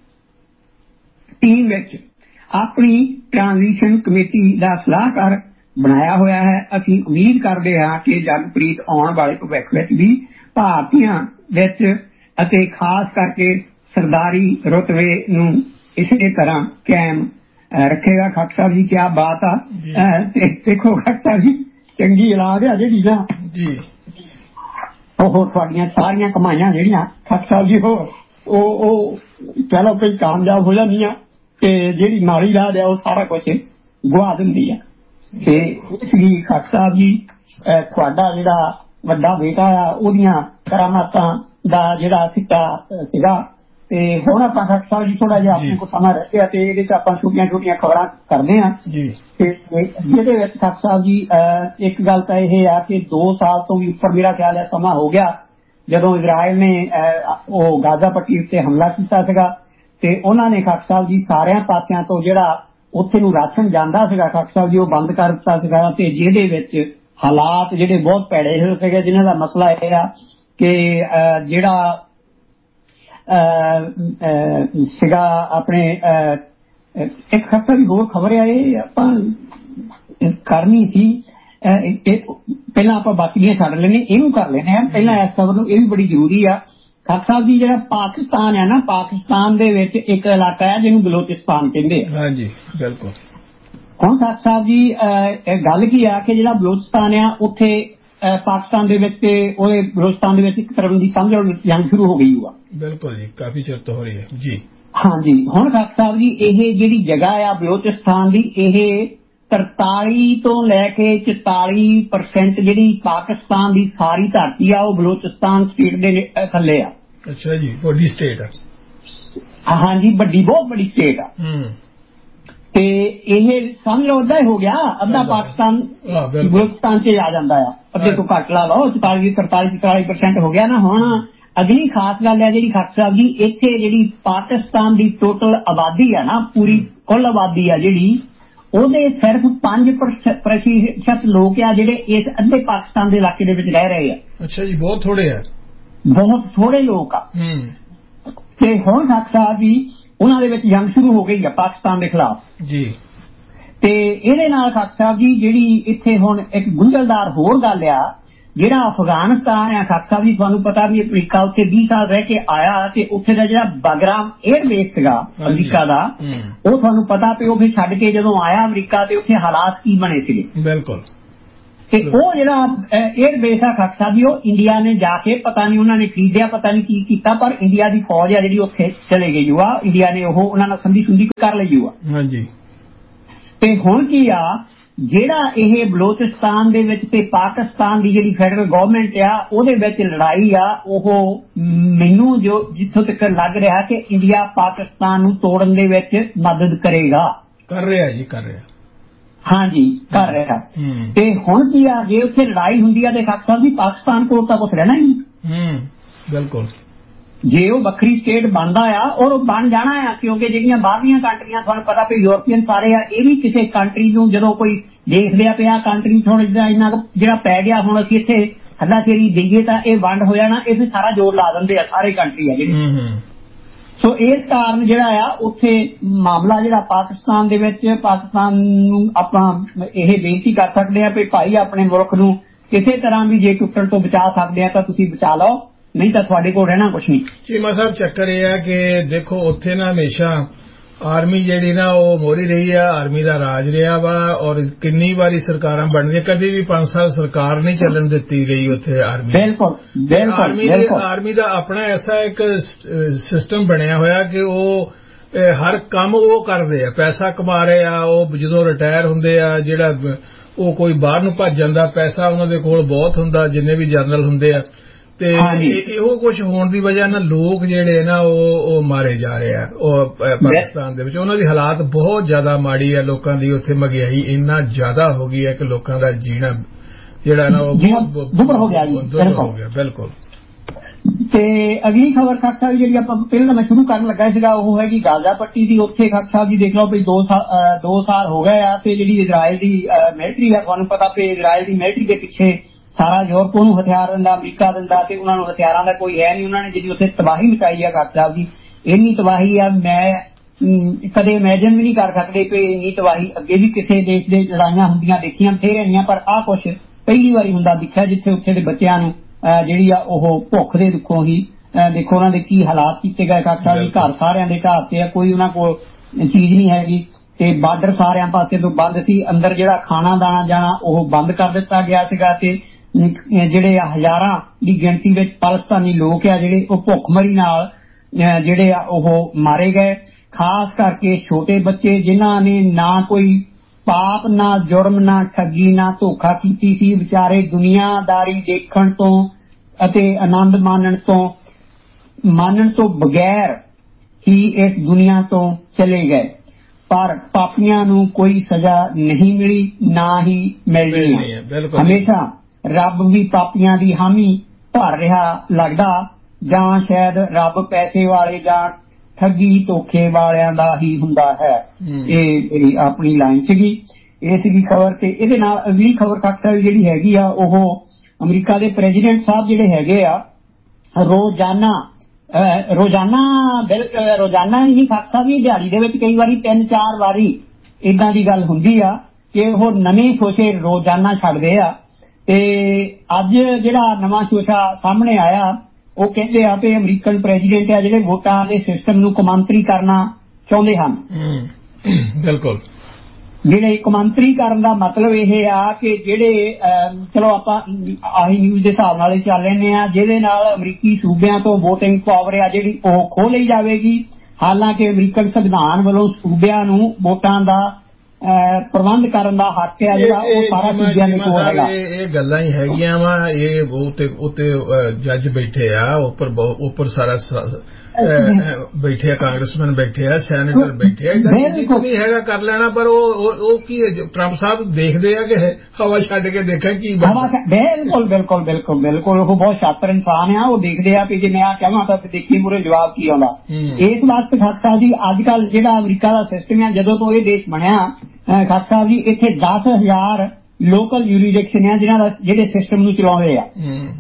ਟੀਮ ਵਿੱਚ ਆਪਣੀ ਟ੍ਰਾਂਜ਼ੀਸ਼ਨ ਕਮੇਟੀ ਦਾ ਸਲਾਹਕਾਰ ਬਣਾਇਆ ਹੋਇਆ ਹੈ। ਅਸੀਂ ਉਮੀਦ ਕਰਦੇ ਹਾਂ ਕਿ ਜਗਪ੍ਰੀਤ ਆਉਣ ਵਾਲੇ ਭਵਿੱਖ ਵਿੱਚ ਵੀ ਭਾਰਤੀਆਂ ਵਿੱਚ ਅਤੇ ਖਾਸ ਕਰਕੇ ਸਰਦਾਰੀ ਰੁਤਬੇ ਨੂੰ ਇਸੇ ਤਰ੍ਹਾਂ ਕਾਇਮ ਰੱਖੇਗਾ। ਖਾਕ ਸਾਹਿਬ ਜੀ ਕਿਆ ਬਾਤ ਆ ਤੇ ਦੇਖੋ ਖਾਕ ਸਾਹਿਬ ਜੀ ਚੰਗੀ ਔਲਾਦ ਆ ਜਿਹੜੀ ਨਾ ਜੀ ਉਹ ਤੁਹਾਡੀਆਂ ਸਾਰੀਆਂ ਕਮਾਈਆਂ ਜਿਹੜੀਆਂ ਖਾਕ ਸਾਹਿਬ ਜੀ ਉਹ ਉਹ ਚਲੋ ਕੋਈ ਕਾਮਯਾਬ ਹੋ ਜਾਂਦੀਆਂ ਤੇ ਜਿਹੜੀ ਮਾੜੀ ਰਾਹ ਆ ਉਹ ਸਾਰਾ ਕੁਝ ਗੁਆ ਦਿੰਦੀ ਆ ਤੇ ਇਸ ਲਈ ਖਾਕ ਸਾਹਿਬ ਜੀ ਤੁਹਾਡਾ ਜਿਹੜਾ ਵੱਡਾ ਬੇਟਾ ਆ ਉਹਦੀਆਂ ਕਰਾਮਾਤਾਂ ਦਾ ਜਿਹੜਾ ਸਿੱਟਾ ਸੀਗਾ ਤੇ ਹੁਣ ਆਪਾਂ ਖਾਕ ਸਾਹਿਬ ਜੀ ਥੋੜਾ ਜਿਹਾ ਆਪਣੇ ਕੋਲ ਸਮਾਂ ਰਹਿ ਗਿਆ ਤੇ ਇਹਦੇ ਚ ਆਪਾਂ ਛੋਟੀਆਂ ਛੋਟੀਆਂ ਖਬਰਾਂ ਕਰਦੇ ਹਾਂ ਤੇ ਜਿਹਦੇ ਵਿੱਚ ਖਾਕ ਸਾਹਿਬ ਜੀ ਇੱਕ ਗੱਲ ਤਾਂ ਇਹ ਆ ਕਿ ਦੋ ਸਾਲ ਤੋਂ ਵੀ ਉੱਪਰ ਮੇਰਾ ਖਿਆਲ ਹੈ ਸਮਾਂ ਹੋ ਗਿਆ ਜਦੋਂ ਇਜ਼ਰਾਈਲ ਨੇ ਉਹ ਗਾਜ਼ਾ ਪੱਟੀ ਉੱਤੇ ਹਮਲਾ ਕੀਤਾ ਸੀਗਾ ਤੇ ਉਹਨਾਂ ਨੇ ਖਾਕ ਸਾਹਿਬ ਜੀ ਸਾਰਿਆਂ ਪਾਸਿਆਂ ਤੋਂ ਜਿਹੜਾ ਉੱਥੇ ਨੂੰ ਰਾਸ਼ਨ ਜਾਂਦਾ ਸੀਗਾ ਖਾਕ ਸਾਹਿਬ ਜੀ ਉਹ ਬੰਦ ਕਰ ਦਿੱਤਾ ਸੀਗਾ ਤੇ ਜਿਹਦੇ ਵਿੱਚ ਹਾਲਾਤ ਜਿਹੜੇ ਬਹੁਤ ਭੈੜੇ ਹੋਏ ਸੀਗੇ ਜਿਨ੍ਹਾਂ ਦਾ ਮਸਲਾ ਇਹ ਆ ਕਿ ਜਿਹੜਾ ਸੀਗਾ ਆਪਣੇ ਇੱਕ ਖਬਰ ਦੀ ਹੋਰ ਖਬਰ ਆ ਇਹ ਆਪਾਂ ਕਰਨੀ ਸੀ ਪਹਿਲਾਂ ਆਪਾਂ ਬਾਕੀਆਂ ਛੱਡ ਲੈਣੇ ਇਹਨੂੰ ਕਰ ਲੈਣੇ ਆ ਪਹਿਲਾਂ ਇਸ ਖਬਰ ਨੂੰ ਇਹ ਵੀ ਬੜੀ ਜ਼ਰੂਰੀ ਆ ਖਾਕ ਸਾਹਿਬ ਜੀ ਜਿਹੜਾ ਪਾਕਿਸਤਾਨ ਹੈ ਨਾ ਪਾਕਿਸਤਾਨ ਦੇ ਵਿੱਚ ਇੱਕ ਇਲਾਕਾ ਹੈ ਜਿਹਨੂੰ ਬਲੋਚਿਸਤਾਨ ਕਹਿੰਦੇ ਆ ਹਾਂਜੀ ਬਿਲਕੁਲ। ਹੁਣ ਖਾਕ ਸਾਹਿਬ ਜੀ ਗੱਲ ਕੀ ਆ ਕਿ ਜਿਹੜਾ ਬਲੋਚਿਸਤਾਨ ਆ ਉੱਥੇ ਪਾਕਿਸਤਾਨ ਦੇ ਵਿੱਚ ਤੇ ਉਹਦੇ ਬਲੋਚਿਸਤਾਨ ਦੇ ਵਿੱਚ ਇੱਕ ਤਰ੍ਹਾਂ ਦੀ ਸਮਝ ਜੰਗ ਸ਼ੁਰੂ ਹੋ ਗਈ ਹੋਆ ਬਿਲਕੁਲ ਜੀ ਕਾਫੀ ਚਿਰ ਤੋਂ ਹੋ ਰਹੀ ਹੈ ਜੀ ਹਾਂਜੀ। ਹੁਣ ਖਾਕ ਸਾਹਿਬ ਜੀ ਇਹ ਜਿਹੜੀ ਜਗ੍ਹਾ ਆ ਬਲੋਚਿਸਤਾਨ ਦੀ ਇਹ ਤਰਤਾਲੀ ਤੋਂ ਲੈ ਕੇ ਚੁਤਾਲੀ ਪਰਸੈਂਟ ਜਿਹੜੀ ਪਾਕਿਸਤਾਨ ਦੀ ਸਾਰੀ ਧਰਤੀ ਆ ਉਹ ਬਲੋਚਿਸਤਾਨ ਸਟੇਟ ਦੇ ਥੱਲੇ ਆ। ਅੱਛਾ ਜੀ ਵੱਡੀ ਸਟੇਟ ਆ ਹਾਂਜੀ ਵੱਡੀ ਬਹੁਤ ਵੱਡੀ ਸਟੇਟ ਆ ਤੇ ਇਹ ਸਮਝ ਲਓ ਅੱਧਾ ਹੀ ਹੋ ਗਿਆ ਅੱਧਾ ਪਾਕਿਸਤਾਨ ਬਲੋਚਿਸਤਾਨ ਚ ਆ ਜਾਂਦਾ ਆ ਅੱਧੇ ਤੋਂ ਘੱਟ ਲਾ ਲਓ ਚੁਤਾਲੀ ਤਰਤਾਲੀ ਚੁਤਾਲੀ ਪਰਸੈਂਟ ਹੋ ਗਿਆ ਨਾ। ਹੁਣ ਅਗਲੀ ਖਾਸ ਗੱਲ ਹੈ ਜਿਹੜੀ ਖਾਕ ਸਾਹਿਬ ਜੀ ਇੱਥੇ ਜਿਹੜੀ ਪਾਕਿਸਤਾਨ ਦੀ ਟੋਟਲ ਆਬਾਦੀ ਆ ਨਾ ਪੂਰੀ ਕੁੱਲ ਆਬਾਦੀ ਆ ਜਿਹੜੀ ਉਹਦੇ ਸਿਰਫ ਪੰਜ ਪ੍ਰਤੀਸ਼ਤ ਲੋਕ ਆ ਜਿਹੜੇ ਇਸ ਅੱਧੇ ਪਾਕਿਸਤਾਨ ਦੇ ਇਲਾਕੇ ਦੇ ਵਿੱਚ ਰਹਿ ਰਹੇ ਆ। ਅੱਛਾ ਜੀ ਬਹੁਤ ਥੋੜੇ ਆ ਬਹੁਤ ਥੋੜੇ ਲੋਕ ਆ ਤੇ ਹੁਣ ਖਾਕ ਸਾਹਿਬ ਜੀ ਉਹਨਾਂ ਦੇ ਵਿੱਚ ਜੰਗ ਸ਼ੁਰੂ ਹੋ ਗਈ ਆ ਪਾਕਿਸਤਾਨ ਦੇ ਖਿਲਾਫ ਜੀ ਤੇ ਇਹਦੇ ਨਾਲ ਖਾਕ ਸਾਹਿਬ ਜੀ ਜਿਹੜੀ ਇੱਥੇ ਹੁਣ ਇੱਕ ਗੁੰਝਲਦਾਰ ਹੋਰ ਗੱਲ ਆ ਜਿਹੜਾ ਅਫਗਾਨਿਸਤਾਨ ਆ ਖਾਕ ਸਾਹਿਬ ਜੀ ਤੁਹਾਨੂੰ ਪਤਾ ਵੀ ਅਮਰੀਕਾ ਉੱਥੇ ਵੀਹ ਸਾਲ ਰਹਿ ਕੇ ਆਇਆ ਤੇ ਉੱਥੇ ਦਾ ਜਿਹੜਾ ਬਾਗਰਾਮ 에ਅਰ ਬੇਸ ਸੀਗਾ ਅਮਰੀਕਾ ਦਾ ਉਹ ਤੁਹਾਨੂੰ ਪਤਾ ਵੀ ਉਹ ਫਿਰ ਛੱਡ ਕੇ ਜਦੋਂ ਆਇਆ ਅਮਰੀਕਾ ਤੇ ਉੱਥੇ ਹਾਲਾਤ ਕੀ ਬਣੇ ਸੀਗੇ। ਬਿਲਕੁਲ। ਤੇ ਉਹ ਜਿਹੜਾ 에ਅਰ ਬੇਸ ਆ ਖਾਕ ਸਾਹਿਬ ਜੀ ਉਹ ਇੰਡੀਆ ਨੇ ਜਾ ਕੇ ਪਤਾ ਨਹੀਂ ਉਹਨਾਂ ਨੇ ਖਰੀਦਿਆ ਪਤਾ ਨਹੀਂ ਕੀ ਕੀਤਾ ਪਰ ਇੰਡੀਆ ਦੀ ਫੌਜ ਆ ਜਿਹੜੀ ਉੱਥੇ ਚਲੇ ਗਈ ਆ ਇੰਡੀਆ ਨੇ ਉਹ ਉਹਨਾਂ ਨਾਲ ਸੰਧੀ ਸੁੰਧੀ ਕਰ ਲਈ ਆ। ਹਾਂਜੀ। ਤੇ ਹੁਣ ਕੀ ਆ ਜਿਹੜਾ ਇਹ ਬਲੋਚਿਸਤਾਨ ਦੇ ਵਿੱਚ ਤੇ ਪਾਕਿਸਤਾਨ ਦੀ ਜਿਹੜੀ ਫੈਡਰਲ ਗਵਰਨਮੈਂਟ ਆ ਉਹਦੇ ਵਿੱਚ ਲੜਾਈ ਆ ਉਹ ਮੈਨੂੰ ਜੋ ਜਿੱਥੋਂ ਤੱਕ ਲੱਗ ਰਿਹਾ ਕਿ ਇੰਡੀਆ ਪਾਕਿਸਤਾਨ ਨੂੰ ਤੋੜਨ ਦੇ ਵਿੱਚ ਮਦਦ ਕਰੇਗਾ। ਕਰ ਰਿਹਾ ਜੀ ਕਰ ਰਿਹਾ ਹਾਂਜੀ ਕਰ ਰਿਹਾ। ਤੇ ਹੁਣ ਕੀ ਆ ਜੇ ਉੱਥੇ ਲੜਾਈ ਹੁੰਦੀ ਆ ਤੇ ਖਾਕ ਸਾਹਿਬ ਜੀ ਪਾਕਿਸਤਾਨ ਕੋਲ ਤਾਂ ਕੁਛ ਰਹਿਣਾ ਹੀ ਨਹੀਂ। ਬਿਲਕੁਲ। ਜੇ ਉਹ ਵੱਖਰੀ ਸਟੇਟ ਬਣਦਾ ਆ ਔਰ ਉਹ ਬਣ ਜਾਣਾ ਆ ਕਿਉਂਕਿ ਜਿਹੜੀਆਂ ਬਾਹਰਲੀਆਂ ਕੰਟਰੀਆਂ ਤੁਹਾਨੂੰ ਪਤਾ ਵੀ ਯੂਰਪੀਅਨ ਸਾਰੇ ਆ ਇਹ ਵੀ ਕਿਸੇ ਕੰਟਰੀ ਨੂੰ ਜਦੋਂ ਕੋਈ ਦੇਖਦੇ ਆ ਪਿਆ ਕੰਟਰੀ ਥੋੜਾ ਜਿਹਾ ਇੰਨਾ ਜਿਹੜਾ ਪੈ ਗਿਆ ਹੁਣ ਅਸੀਂ ਇੱਥੇ ਹੱਲਾਸ਼ੇਰੀ ਦੇਈਏ ਤਾਂ ਇਹ ਵੰਡ ਹੋ ਜਾਣਾ ਇਹ ਸਾਰਾ ਜ਼ੋਰ ਲਾ ਦਿੰਦੇ ਆ ਸਾਰੇ ਕੰਟਰੀ ਆ ਜਿਹੜੇ। ਸੋ ਇਸ ਕਾਰਨ ਜਿਹੜਾ ਆ ਉੱਥੇ ਮਾਮਲਾ ਜਿਹੜਾ ਪਾਕਿਸਤਾਨ ਦੇ ਵਿੱਚ ਪਾਕਿਸਤਾਨ ਨੂੰ ਆਪਾਂ ਇਹ ਬੇਨਤੀ ਕਰ ਸਕਦੇ ਆ ਵੀ ਭਾਈ ਆਪਣੇ ਮੁਲਕ ਨੂੰ ਕਿਸੇ ਤਰ੍ਹਾਂ ਵੀ ਜੇ ਟੁੱਟਣ ਤੋਂ ਬਚਾ ਸਕਦੇ ਆ ਤਾਂ ਤੁਸੀਂ ਬਚਾ ਲਓ ਨਹੀਂ ਤਾਂ ਤੁਹਾਡੇ ਕੋਲ ਰਹਿਣਾ ਕੁਛ ਨਹੀਂ। ਚੀਮਾ ਸਾਹਿਬ ਚੱਕਰ ਇਹ ਆ ਕਿ ਦੇਖੋ ਉੱਥੇ ਨਾ ਹਮੇਸ਼ਾ ਆਰਮੀ ਜਿਹੜੀ ਨਾ ਉਹ ਮੋਹਰੀ ਰਹੀ ਆ ਆਰਮੀ ਦਾ ਰਾਜ ਰਿਹਾ ਵਾ ਔਰ ਕਿੰਨੀ ਵਾਰੀ ਸਰਕਾਰਾਂ ਬਣਦੀਆਂ ਕਦੇ ਵੀ ਪੰਜ ਸਾਲ ਸਰਕਾਰ ਨਹੀਂ ਚੱਲਣ ਦਿੱਤੀ ਗਈ ਉੱਥੇ ਆਰਮੀ। ਬਿਲਕੁਲ ਆਰਮੀ ਆਰਮੀ ਦਾ ਆਪਣਾ ਐਸਾ ਇੱਕ ਸਿਸਟਮ ਬਣਿਆ ਹੋਇਆ ਕਿ ਉਹ ਹਰ ਕੰਮ ਉਹ ਕਰਦੇ ਆ ਪੈਸਾ ਕਮਾ ਰਹੇ ਆ ਉਹ ਜਦੋਂ ਰਿਟਾਇਰ ਹੁੰਦੇ ਆ ਜਿਹੜਾ ਉਹ ਕੋਈ ਬਾਹਰ ਨੂੰ ਭੱਜ ਜਾਂਦਾ ਪੈਸਾ ਉਹਨਾਂ ਦੇ ਕੋਲ ਬਹੁਤ ਹੁੰਦਾ ਜਿੰਨੇ ਵੀ ਜਨਰਲ ਹੁੰਦੇ ਆ ਤੇ ਇਹੋ ਕੁਝ ਹੋਣ ਦੀ ਵਜ੍ਹਾ ਨਾਲ ਲੋਕ ਜਿਹੜੇ ਨਾ ਉਹ ਉਹ ਮਾਰੇ ਜਾ ਰਹੇ ਆ ਉਹ ਪਾਕਿਸਤਾਨ ਦੇ ਵਿੱਚ ਉਹਨਾਂ ਦੀ ਹਾਲਾਤ ਬਹੁਤ ਜ਼ਿਆਦਾ ਮਾੜੀ ਆ ਲੋਕਾਂ ਦੀ ਉੱਥੇ ਮਹਿੰਗਾਈ ਇੰਨਾ ਜ਼ਿਆਦਾ ਹੋ ਗਈ ਹੈ ਕਿ ਲੋਕਾਂ ਦਾ ਜੀਣਾ ਜਿਹੜਾ ਨਾ ਉਹ ਦੁੱਭਰ ਹੋ ਗਿਆ ਹੋ ਗਿਆ। ਬਿਲਕੁਲ। ਤੇ ਅਗਲੀ ਖਬਰ ਖਾਕ ਸਾਹਿਬ ਜਿਹੜੀ ਆਪਾਂ ਪਹਿਲਾਂ ਮੈਂ ਸ਼ੁਰੂ ਕਰਨ ਲੱਗਾ ਸੀਗਾ ਉਹ ਹੈਗੀ ਗਾਜ਼ਾ ਪੱਟੀ ਦੀ। ਉੱਥੇ ਖਾਕ ਸਾਹਿਬ ਜੀ ਦੇਖ ਲਓ ਵੀ ਦੋ ਸਾਲ ਦੋ ਸਾਲ ਹੋ ਗਏ ਆ ਤੇ ਜਿਹੜੀ ਇਜ਼ਰਾਈਲ ਦੀ ਮਿਲਟਰੀ ਆ ਤੁਹਾਨੂੰ ਪਤਾ ਵੀ ਇਜ਼ਰਾਈਲ ਦੀ ਮਿਲਟਰੀ ਦੇ ਪਿੱਛੇ ਸਾਰਾ ਯੂਰਪ ਨੂੰ ਹਥਿਆਰ ਦਿੰਦਾ ਅਮਰੀਕਾ ਦਿੰਦਾ ਤੇ ਉਹਨਾਂ ਨੂੰ ਹਥਿਆਰਾਂ ਦਾ ਕੋਈ ਹੈ ਨਹੀਂ। ਉਹਨਾਂ ਨੇ ਜਿਹੜੀ ਉੱਥੇ ਤਬਾਹੀ ਮਚਾਈ ਆ ਖਾਕ ਸਾਹਿਬ ਜੀ ਇੰਨੀ ਤਬਾਹੀ ਆ ਮੈਂ ਕਦੇ ਇਮੈਜਨ ਵੀ ਨਹੀਂ ਕਰ ਸਕਦੇ ਕਿ ਇੰਨੀ ਤਬਾਹੀ ਅੱਗੇ ਵੀ ਕਿਸੇ ਦੇਸ਼ ਦੇ ਲੜਾਈਆਂ ਹੁੰਦੀਆਂ ਦੇਖੀਆਂ ਬਥੇਰੀਆਂ ਪਰ ਆਹ ਕੁਛ ਪਹਿਲੀ ਵਾਰੀ ਹੁੰਦਾ ਦਿਖਿਆ ਜਿੱਥੇ ਉੱਥੇ ਦੇ ਬੱਚਿਆਂ ਨੂੰ ਜਿਹੜੀ ਆ ਉਹ ਭੁੱਖ ਦੇ ਦੁੱਖੋਂ ਹੀ ਦੇਖੋ ਉਹਨਾਂ ਦੇ ਕੀ ਹਾਲਾਤ ਕੀਤੇ ਗਏ ਖਾਕ ਸਾਹਿਬ ਜੀ। ਘਰ ਸਾਰਿਆਂ ਦੇ ਢਾਹ ਤੇ ਆ ਕੋਈ ਉਹਨਾਂ ਕੋਲ ਚੀਜ਼ ਨਹੀਂ ਹੈਗੀ ਤੇ ਬਾਰਡਰ ਸਾਰਿਆਂ ਪਾਸੇ ਤੋਂ ਬੰਦ ਸੀ ਅੰਦਰ ਜਿਹੜਾ ਖਾਣਾ ਦਾਣਾ ਜਾਣਾ ਉਹ ਬੰਦ ਕਰ ਦਿੱਤਾ ਗਿਆ ਸੀਗਾ ਤੇ ਜਿਹੜੇ ਹਜ਼ਾਰਾਂ ਦੀ ਗਿਣਤੀ ਵਿੱਚ ਪਾਕਿਸਤਾਨੀ ਲੋਕ ਆ ਜਿਹੜੇ ਉਹ ਭੁੱਖਮਰੀ ਨਾਲ ਜਿਹੜੇ ਆ ਉਹ ਮਾਰੇ ਗਏ ਖਾਸ ਕਰਕੇ ਛੋਟੇ ਬੱਚੇ ਜਿਨ੍ਹਾਂ ਨੇ ਨਾ ਕੋਈ ਪਾਪ ਨਾ ਜੁਰਮ ਨਾ ਠੱਗੀ ਨਾ ਧੋਖਾ ਕੀਤੀ ਸੀ ਵਿਚਾਰੇ ਦੁਨੀਆਦਾਰੀ ਦੇਖਣ ਤੋਂ ਅਤੇ ਆਨੰਦ ਮਾਣਨ ਤੋਂ ਮਾਣਨ ਤੋਂ ਬਗੈਰ ਹੀ ਇਸ ਦੁਨੀਆ ਤੋਂ ਚਲੇ ਗਏ ਪਰ ਪਾਪੀਆਂ ਨੂੰ ਕੋਈ ਸਜ਼ਾ ਨਹੀਂ ਮਿਲੀ ਨਾ ਹੀ ਮਿਲਣੀ ਹੈ। ਹਮੇਸ਼ਾ ਰੱਬ ਵੀ ਪਾਪੀਆਂ ਦੀ ਹਾਮੀ ਭਰ ਰਿਹਾ ਲੱਗਦਾ ਜਾਂ ਸ਼ਾਇਦ ਰੱਬ ਪੈਸੇ ਵਾਲੇ ਜਾਂ ਠੱਗੀ ਧੋਖੇ ਵਾਲਿਆਂ ਦਾ ਹੀ ਹੁੰਦਾ ਹੈ। ਇਹ ਆਪਣੀ ਲਾਈਨ ਸੀਗੀ ਇਹ ਸੀਗੀ ਖਬਰ ਤੇ ਇਹਦੇ ਨਾਲ ਅਗਲੀ ਖਬਰ ਖਾਕ ਸਾਹਿਬ ਜਿਹੜੀ ਹੈਗੀ ਆ ਉਹ ਅਮਰੀਕਾ ਦੇ ਪ੍ਰੈਜ਼ੀਡੈਂਟ ਸਾਹਿਬ ਜਿਹੜੇ ਹੈਗੇ ਆ ਰੋਜ਼ਾਨਾ ਰੋਜ਼ਾਨਾ ਰੋਜ਼ਾਨਾ ਹੀ ਨਹੀਂ ਖਾਕ ਸਾਹਿਬ ਵੀ ਦਿਹਾੜੀ ਦੇ ਵਿੱਚ ਕਈ ਵਾਰੀ ਤਿੰਨ ਚਾਰ ਵਾਰੀ ਏਦਾਂ ਦੀ ਗੱਲ ਹੁੰਦੀ ਆ ਕਿ ਉਹ ਨਵੇਂ ਸ਼ੋਸ਼ੇ ਰੋਜ਼ਾਨਾ ਛੱਡਦੇ ਆ ਤੇ ਅੱਜ ਜਿਹੜਾ ਨਵਾਂ ਸ਼ੋਸ਼ਾ ਸਾਹਮਣੇ ਆਇਆ ਉਹ ਕਹਿੰਦੇ ਆ ਕਿ ਅਮਰੀਕਨ ਪ੍ਰੈਜ਼ੀਡੈਂਟ ਆ ਜਿਹੜੇ ਵੋਟਾਂ ਦੇ ਸਿਸਟਮ ਨੂੰ ਕੌਮਾਂਤਰੀ ਕਰਨਾ ਚਾਹੁੰਦੇ ਹਨ। ਬਿਲਕੁਲ। ਜਿਹੜੇ ਕੌਮਾਂਤਰੀ ਕਰਨ ਦਾ ਮਤਲਬ ਇਹ ਆ ਕਿ ਜਿਹੜੇ ਚਲੋ ਆਪਾਂ ਆਹੀ ਨਿਊਜ਼ ਦੇ ਹਿਸਾਬ ਨਾਲ ਚੱਲ ਲੈਂਦੇ ਆ ਜਿਹਦੇ ਨਾਲ ਅਮਰੀਕੀ ਸੂਬਿਆਂ ਤੋਂ ਵੋਟਿੰਗ ਪਾਵਰ ਆ ਜਿਹੜੀ ਉਹ ਖੋਹ ਲਈ ਜਾਵੇਗੀ। ਹਾਲਾਂਕਿ ਅਮਰੀਕਨ ਸੰਵਿਧਾਨ ਵੱਲੋਂ ਸੂਬਿਆਂ ਨੂੰ ਵੋਟਾਂ ਦਾ ਪ੍ਰਬੰਧ ਕਰਨ ਦਾ ਹੱਕ ਹੈ ਜਿਹੜਾ ਉਹ ਸਾਰਾ ਸੂਬਿਆਂ ਦੇ ਕੋਲ ਹੈਗਾ। ਇਹ ਗੱਲਾਂ ਹੀ ਹੈਗੀਆਂ ਵਾ ਇਹ ਉੱਤੇ ਜੱਜ ਬੈਠੇ ਆ ਉੱਪਰ ਉੱਪਰ ਸਾਰਾ ਬੈਠੇ ਆ ਕਾਂਗਰਸਮੈਨ ਬੈਠੇ ਆ ਸੈਨੇਟਰ ਬੈਠੇ ਆ ਨਹੀਂ ਹੈਗਾ ਕਰ ਲੈਣਾ ਪਰ ਉਹ ਕੀ ਟਰੰਪ ਸਾਹਿਬ ਦੇਖਦੇ ਆ ਕਿ ਹਵਾ ਛੱਡ ਕੇ ਦੇਖਾਂ ਕੀ ਬਿਲਕੁਲ ਬਿਲਕੁਲ ਬਿਲਕੁਲ ਬਿਲਕੁਲ ਉਹ ਬਹੁਤ ਸ਼ਾਤਰ ਇਨਸਾਨ ਆ ਉਹ ਦੇਖਦੇ ਆ ਵੀ ਜੇ ਮੈਂ ਆ ਕਹਾਂ ਤਾਂ ਦੇਖੀ ਮੂਰੇ ਜਵਾਬ ਕੀ ਆਉਂਦਾ। ਇਸ ਵਾਸਤੇ ਖਾਕ ਸਾਹਿਬ ਜੀ ਅੱਜ ਕੱਲ ਜਿਹੜਾ ਅਮਰੀਕਾ ਦਾ ਸਿਸਟਮ ਆ ਜਦੋਂ ਤੋਂ ਇਹ ਦੇਸ਼ ਬਣਿਆ ਖਾਕ ਸਾਹਿਬ ਜੀ ਇੱਥੇ ਦਸ ਹਜ਼ਾਰ ਲੋਕਲ ਯੂਰੀਡਿਕਸ਼ਨ ਆ ਜਿਹਨਾਂ ਦਾ ਜਿਹੜੇ ਸਿਸਟਮ ਨੂੰ ਚਲਾਉਂਦੇ ਆ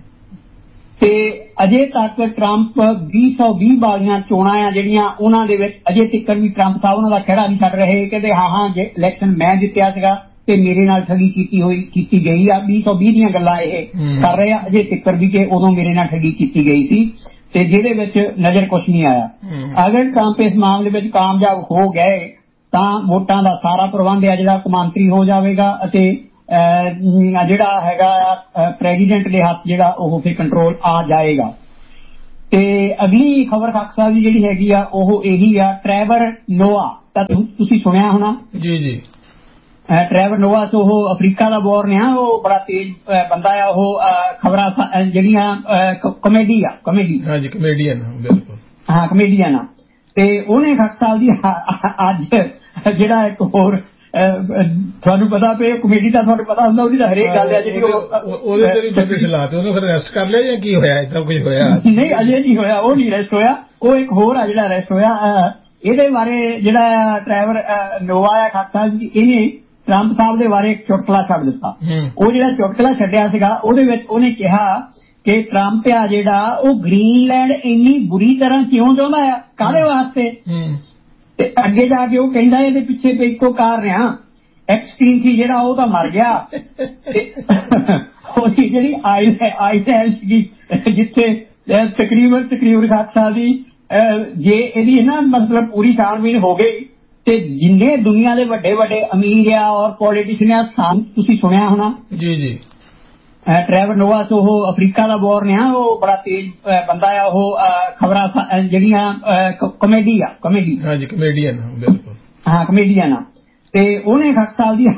ਤੇ ਅਜੇ ਤੱਕ ਟਰੰਪ ਵੀਹ ਸੌ ਵੀਹ ਵਾਲੀਆਂ ਚੋਣਾਂ ਆ ਜਿਹੜੀਆਂ ਉਹਨਾਂ ਦੇ ਵਿੱਚ ਅਜੇ ਤੱਕ ਵੀ ਟਰੰਪ ਸਾਹਿਬ ਉਹਨਾਂ ਦਾ ਖਹਿੜਾ ਨਹੀਂ ਛੱਡ ਰਹੇ ਕਹਿੰਦੇ ਹਾਂ ਹਾਂ ਜੇ ਇਲੈਕਸ਼ਨ ਮੈਂ ਜਿੱਤਿਆ ਸੀਗਾ ਤੇ ਮੇਰੇ ਨਾਲ ਠੱਗੀ ਕੀਤੀ ਹੋਈ ਕੀਤੀ ਗਈ ਆ। ਵੀਹ ਸੌ ਵੀਹ ਦੀਆਂ ਗੱਲਾਂ ਇਹ ਕਰ ਰਹੇ ਆ ਅਜੇ ਤਿੱਕਰ ਵੀ ਕਿ ਉਦੋਂ ਮੇਰੇ ਨਾਲ ਠੱਗੀ ਕੀਤੀ ਗਈ ਸੀ ਤੇ ਜਿਹਦੇ ਵਿੱਚ ਨਜ਼ਰ ਕੁਛ ਨਹੀਂ ਆਇਆ। ਅਗਰ ਟਰੰਪ ਇਸ ਮਾਮਲੇ ਵਿੱਚ ਕਾਮਯਾਬ ਹੋ ਗਏ ਤਾਂ ਵੋਟਾਂ ਦਾ ਸਾਰਾ ਪ੍ਰਬੰਧ ਹੈ ਜਿਹੜਾ ਕੌਮਾਂਤਰੀ ਹੋ ਜਾਵੇਗਾ ਅਤੇ ਜਿਹੜਾ ਹੈਗਾ ਪ੍ਰੈਜ਼ੀਡੈਂਟ ਦੇ ਹੱਥ ਜਿਹੜਾ ਉਹ ਫਿਰ ਕੰਟਰੋਲ ਆ ਜਾਏਗਾ। ਤੇ ਅਗਲੀ ਖਬਰ ਖਾਕ ਸਾਹਿਬ ਦੀ ਜਿਹੜੀ ਹੈਗੀ ਆ ਉਹ ਇਹੀ ਆ ਟਰੈਵਰ ਨੋਆ ਤਾਂ ਤੁਸੀਂ ਸੁਣਿਆ ਹੋਣਾ। ਜੀ ਜੀ ਟਰੈਵਰ ਨੋਆ ਤੋਂ ਉਹ ਅਫਰੀਕਾ ਦਾ ਬੋਰਨ ਆ। ਉਹ ਬੜਾ ਤੇਜ਼ ਬੰਦਾ ਆ। ਉਹ ਖਬਰਾਂ ਜਿਹੜੀਆਂ ਕਮੇਡੀ ਆ ਕਮੇਡੀ ਹਾਂਜੀ ਕਮੇਡੀਅਨ ਬਿਲਕੁਲ ਹਾਂ ਕਮੇਡੀਅਨ ਆ। ਤੇ ਉਹਨੇ ਖਾਕ ਸਾਹਿਬ ਦੀ ਅੱਜ ਜਿਹੜਾ ਇੱਕ ਹੋਰ ਤੁਹਾਨੂੰ ਪਤਾ ਪਏ ਕਮੇਡੀ ਤਾਂ ਤੁਹਾਨੂੰ ਪਤਾ ਹੁੰਦਾ ਉਹਦੀ ਤਾਂ ਹਰੇਕ ਗੱਲ ਹੈ ਜਿਹੜੀ ਉਹਦੇ ਤੇ ਵੀ ਬੰਦੇ ਚਲਾਤੇ ਉਹਨੂੰ ਫਿਰ ਅਰੈਸਟ ਕਰ ਲਿਆ ਜਾਂ ਕੀ ਹੋਇਆ ਏਦਾਂ ਕੁਝ ਹੋਇਆ? ਨਹੀਂ ਅਜੇ ਨਹੀਂ ਹੋਇਆ। ਉਹ ਨਹੀਂ ਅਰੈਸਟ ਹੋਇਆ। ਉਹ ਇੱਕ ਹੋਰ ਆ ਜਿਹੜਾ ਅਰੈਸਟ ਹੋਇਆ। ਇਹਦੇ ਬਾਰੇ ਜਿਹੜਾ ਟਰੈਵਰ ਨੋਆ ਆ ਖਾਕ ਸਾਹਿਬ ਜੀ ਇਹਨੇ ਟਰੰਪ ਸਾਹਿਬ ਦੇ ਬਾਰੇ ਇੱਕ ਚੁਟਕਲਾ ਛੱਡ ਦਿੱਤਾ। ਉਹ ਜਿਹੜਾ ਚੁਟਕਲਾ ਛੱਡਿਆ ਸੀਗਾ ਉਹਦੇ ਵਿੱਚ ਉਹਨੇ ਕਿਹਾ ਕਿ ਟਰੰਪ ਆ ਜਿਹੜਾ ਉਹ ਗ੍ਰੀਨਲੈਂਡ ਇੰਨੀ ਬੁਰੀ ਤਰ੍ਹਾਂ ਕਿਉਂ ਚਾਹੁੰਦਾ ਆ ਕਾਹਦੇ ਵਾਸਤੇ। ਤੇ ਅੱਗੇ ਜਾ ਕੇ ਉਹ ਕਹਿੰਦਾ ਇਹਦੇ ਪਿੱਛੇ ਤੇ ਇੱਕੋ ਕਾਰਨ ਆ ਐਪਸਟੀਨ ਸੀ ਜਿਹੜਾ ਉਹ ਤਾਂ ਮਰ ਗਿਆ ਤੇ ਉਹਦੀ ਜਿਹੜੀ ਆਈਲੈਂਡ ਸੀਗੀ ਜਿੱਥੇ ਤਕਰੀਬਨ ਤਕਰੀਬਨ ਖਾਕ ਸਾਹਿਬ ਦੀ ਜੇ ਇਹਦੀ ਨਾ ਮਤਲਬ ਪੂਰੀ ਛਾਣਬੀਨ ਹੋ ਗਈ ਤੇ ਜਿੰਨੇ ਦੁਨੀਆ ਦੇ ਵੱਡੇ ਵੱਡੇ ਅਮੀਰ ਆ ਔਰ ਪੋਲੀਟੀਸ਼ੀਅਨ ਆ ਤੁਸੀਂ ਸੁਣਿਆ ਹੋਣਾ। ਜੀ ਜੀ ਟਰੈਵਰ ਨੋਆ ਤੋਂ ਉਹ ਅਫਰੀਕਾ ਦਾ ਬੋਰਨ ਆ। ਉਹ ਬੜਾ ਤੇਜ਼ ਬੰਦਾ ਆ। ਉਹ ਖਬਰਾਂ ਜਿਹੜੀਆਂ ਕਮੇਡੀ ਆ ਕਮੇਡੀ ਹਾਂਜੀ ਕਮੇਡੀਅਨ ਬਿਲਕੁਲ ਹਾਂ ਕਮੇਡੀਅਨ ਆ। ਤੇ ਉਹਨੇ ਖਾਕ ਸਾਹਿਬ ਦੀ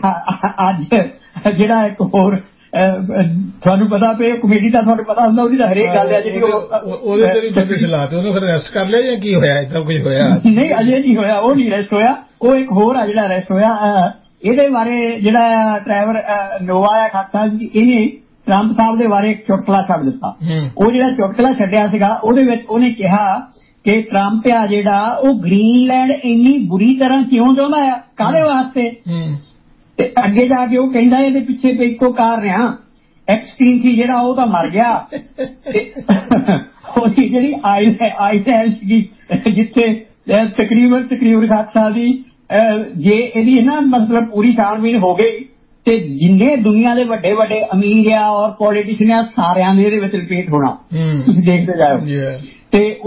ਅੱਜ ਜਿਹੜਾ ਇੱਕ ਹੋਰ ਤੁਹਾਨੂੰ ਪਤਾ ਪਏ ਕਮੇਡੀ ਤਾਂ ਤੁਹਾਨੂੰ ਪਤਾ ਹੁੰਦਾ ਉਹਦੀ ਤਾਂ ਹਰੇਕ ਗੱਲ ਹੈ ਜਿਹੜੀ ਉਹਦੇ ਤੇ ਵੀ ਬੰਦੇ ਚਲਾਤੇ ਉਹਨੂੰ ਫਿਰ ਅਰੈਸਟ ਕਰ ਲਿਆ ਜਾਂ ਕੀ ਹੋਇਆ ਏਦਾਂ ਕੁਝ ਹੋਇਆ? ਨਹੀਂ ਅਜੇ ਨਹੀਂ ਹੋਇਆ। ਉਹ ਨਹੀਂ ਅਰੈਸਟ ਹੋਇਆ। ਉਹ ਇੱਕ ਹੋਰ ਆ ਜਿਹੜਾ ਅਰੈਸਟ ਹੋਇਆ। ਇਹਦੇ ਬਾਰੇ ਜਿਹੜਾ ਟਰੈਵਰ ਨੋਆ ਆ ਖਾਕ ਸਾਹਿਬ ਜੀ ਇਹਨੇ ਟਰੰਪ ਸਾਹਿਬ ਦੇ ਬਾਰੇ ਇੱਕ ਚੁਟਕਲਾ ਛੱਡ ਦਿੱਤਾ। ਉਹ ਜਿਹੜਾ ਚੁਟਕਲਾ ਛੱਡਿਆ ਸੀਗਾ ਉਹਦੇ ਵਿੱਚ ਉਹਨੇ ਕਿਹਾ ਕਿ ਟਰੰਪ ਆ ਜਿਹੜਾ ਉਹ ਗ੍ਰੀਨਲੈਂਡ ਇੰਨੀ ਬੁਰੀ ਤਰ੍ਹਾਂ ਕਿਉਂ ਚਾਹੁੰਦਾ ਆ ਕਾਹਦੇ ਵਾਸਤੇ। ਤੇ ਅੱਗੇ ਜਾ ਕੇ ਉਹ ਕਹਿੰਦਾ ਇਹਦੇ ਪਿੱਛੇ ਤੇ ਇੱਕੋ ਕਾਰਨ ਆ ਐਪਸਟੀਨ ਸੀ ਜਿਹੜਾ ਉਹ ਤਾਂ ਮਰ ਗਿਆ ਤੇ ਉਹਦੀ ਜਿਹੜੀ ਆਈਲੈਂਡ ਸੀਗੀ ਜਿੱਥੇ ਤਕਰੀਬਨ ਤਕਰੀਬਨ ਖਾਕ ਸਾਹਿਬ ਦੀ ਜੇ ਇਹਦੀ ਨਾ ਮਤਲਬ ਪੂਰੀ ਛਾਣਬੀਨ ਹੋ ਗਈ ਤੇ ਜਿੰਨੇ ਦੁਨੀਆ ਦੇ ਵੱਡੇ ਵੱਡੇ ਅਮੀਰ ਆ ਔਰ ਪੋਲੀਟੀਸ਼ੀਅਨ ਆ ਸਾਰਿਆਂ ਦੇ ਇਹਦੇ ਵਿੱਚ ਰਿਪੀਟ ਹੋਣਾ। ਤੁਸੀਂ ਦੇਖਦੇ ਜਾਓ ਤੇ